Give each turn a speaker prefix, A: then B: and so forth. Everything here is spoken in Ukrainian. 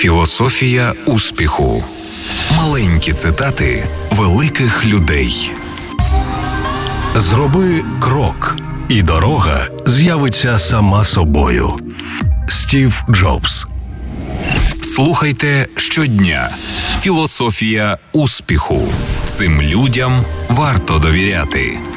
A: Філософія успіху. Маленькі цитати великих людей.
B: Зроби крок, і дорога з'явиться сама собою. Стів Джобс.
A: Слухайте щодня. Філософія успіху. Цим людям варто довіряти.